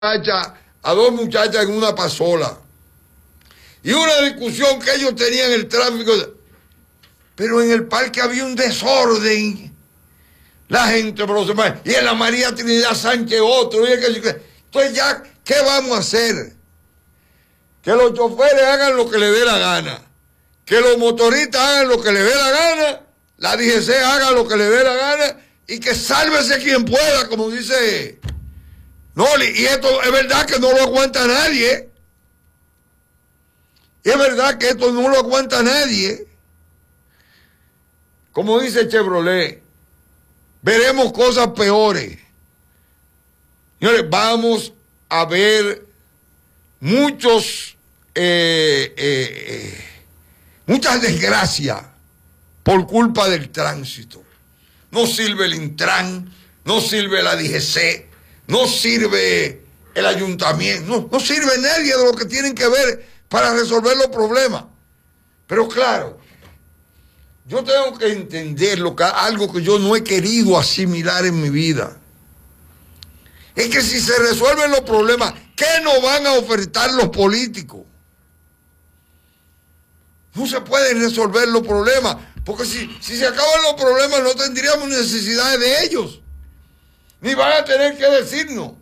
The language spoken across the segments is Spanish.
a dos muchachas en una pasola. Y una discusión que ellos tenían en el tráfico. Pero en el parque había un desorden. La gente, y en la María Trinidad Sánchez otro. Entonces ya, ¿qué vamos a hacer? Que los choferes hagan lo que les dé la gana. Que los motoristas hagan lo que les dé la gana. La DGC haga lo que le dé la gana. Y que sálvese quien pueda, como dice Noli. Y esto es verdad que no lo aguanta nadie. Y es verdad que esto no lo aguanta nadie. Como dice Chevrolet, veremos cosas peores. Señores, vamos a ver muchas desgracias por culpa del tránsito. No sirve el Intran, no sirve la DGC, no sirve el ayuntamiento, no sirve nadie de lo que tienen que ver para resolver los problemas. Pero claro, yo tengo que entender algo que yo no he querido asimilar en mi vida. Es que si se resuelven los problemas, ¿qué nos van a ofertar los políticos? No se pueden resolver los problemas, porque si se acaban los problemas no tendríamos necesidad de ellos, ni van a tener que decirnos.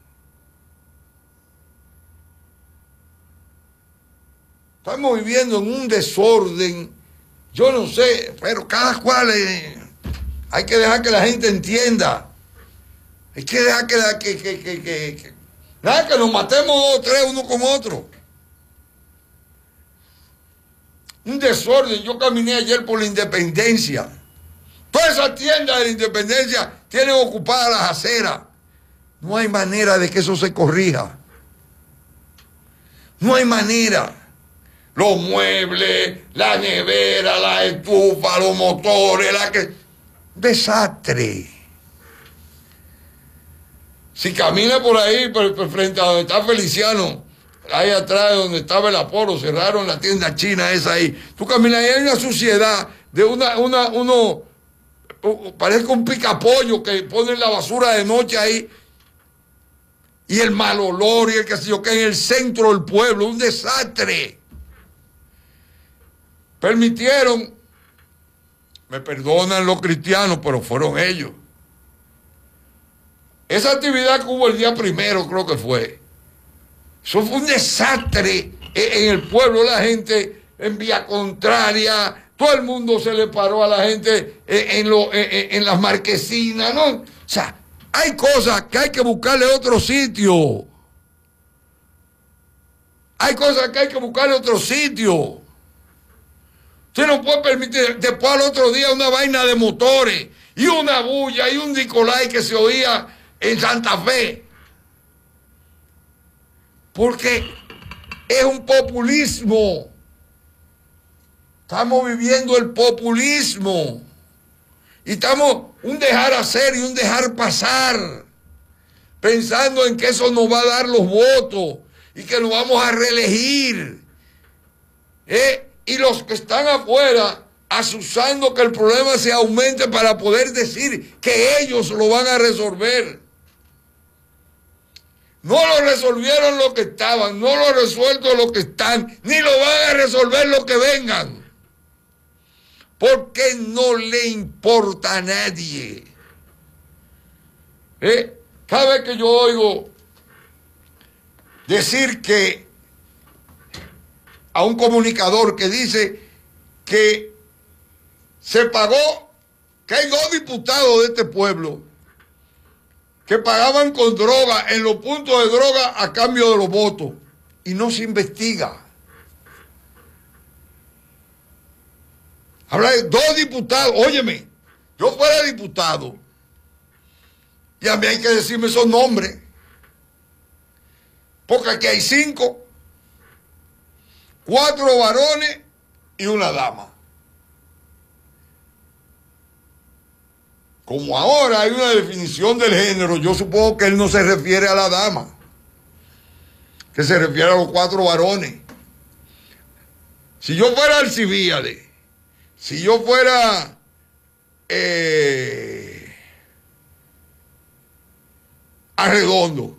Estamos viviendo en un desorden, yo no sé, pero cada cual hay que dejar que la gente entienda. Hay que dejar que nos matemos dos o tres uno con otro. Un desorden. Yo caminé ayer por la Independencia. Todas esas tiendas de la Independencia tienen ocupadas las aceras. No hay manera de que eso se corrija. No hay manera. Los muebles, la nevera, la estufa, los motores, desastre. Si camina por ahí, frente a donde está Feliciano, ahí atrás donde estaba el Apolo, cerraron la tienda china esa ahí. Tú caminas ahí, hay una suciedad de uno, parece un picapollo que ponen la basura de noche ahí. Y el mal olor y el que sé yo, que en el centro del pueblo, un desastre. Permitieron, me perdonan los cristianos, pero fueron ellos. Esa actividad que hubo el día primero, creo que fue. Eso fue un desastre en el pueblo, la gente en vía contraria, todo el mundo se le paró a la gente en las marquesinas, ¿no? O sea, hay cosas que hay que buscarle otro sitio. Hay cosas que hay que buscarle otro sitio. Usted no puede permitir después al otro día una vaina de motores y una bulla y un Nicolai que se oía en Santa Fe. Porque es un populismo. Estamos viviendo el populismo. Y estamos un dejar hacer y un dejar pasar. Pensando en que eso nos va a dar los votos y que nos vamos a reelegir. Y los que están afuera asusando que el problema se aumente para poder decir que ellos lo van a resolver. No lo resolvieron los que estaban, no lo resuelto los que están, ni lo van a resolver los que vengan. Porque no le importa a nadie. Cada vez que yo oigo decir que a un comunicador que dice que se pagó, que hay dos diputados de este pueblo que pagaban con droga en los puntos de droga a cambio de los votos y no se investiga. Habla de dos diputados. Óyeme, yo fuera diputado y a mí hay que decirme esos nombres, porque aquí hay 5, 4 varones y una dama. Como ahora hay una definición del género, yo supongo que él no se refiere a la dama, que se refiere a los 4 varones. Si yo fuera Alcibíades, si yo fuera Arredondo,